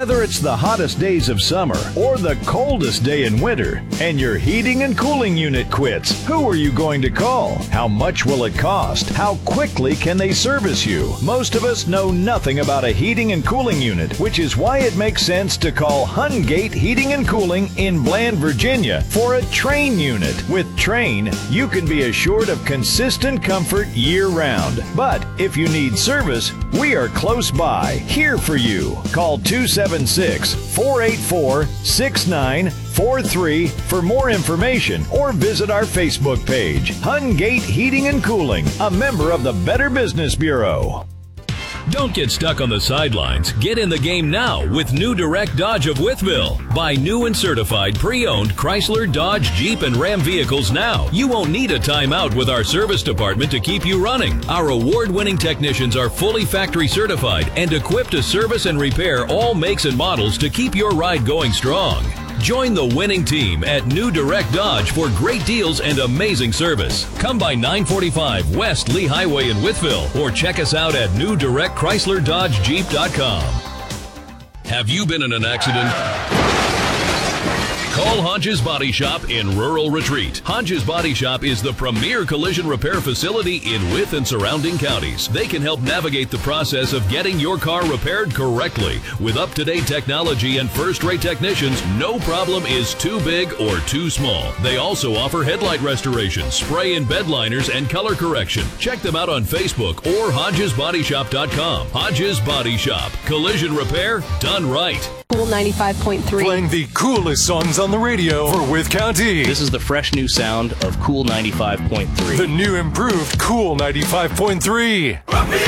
Whether it's the hottest days of summer or the coldest day in winter, and your heating and cooling unit quits, who are you going to call? How much will it cost? How quickly can they service you? Most of us know nothing about a heating and cooling unit, which is why it makes sense to call Hungate Heating and Cooling in Bland, Virginia for a Trane unit. With Trane, you can be assured of consistent comfort year-round. But if you need service, we are close by, here for you. Call 276-484-6943 for more information or visit our Facebook page, Hungate Heating and Cooling, a member of the Better Business Bureau. Don't get stuck on the sidelines. Get in the game now with New Direct Dodge of Wytheville. Buy new and certified pre-owned Chrysler, Dodge, Jeep, and Ram vehicles now. You won't need a timeout with our service department to keep you running. Our award-winning technicians are fully factory certified and equipped to service and repair all makes and models to keep your ride going strong. Join the winning team at New Direct Dodge for great deals and amazing service. Come by 945 West Lee Highway in Wytheville or check us out at newdirectchrysler-dodge-jeep.com. Have you been in an accident? Call Hodges Body Shop in Rural Retreat. Hodges Body Shop is the premier collision repair facility in Wythe and surrounding counties. They can help navigate the process of getting your car repaired correctly. With up-to-date technology and first-rate technicians, no problem is too big or too small. They also offer headlight restoration, spray and bed liners, and color correction. Check them out on Facebook or HodgesBodyShop.com. Hodges Body Shop. Collision repair done right. Cool 95.3. Playing the coolest songs on the radio for Wythe County. This is the fresh new sound of Cool 95.3. The new improved Cool 95.3.